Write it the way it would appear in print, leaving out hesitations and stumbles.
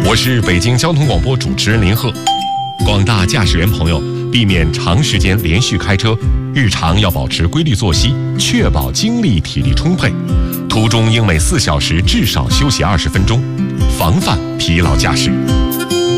我是北京交通广播主持人林鹤。广大驾驶员朋友，避免长时间连续开车，日常要保持规律作息，确保精力体力充沛。途中应每4小时至少休息20分钟，防范疲劳驾驶。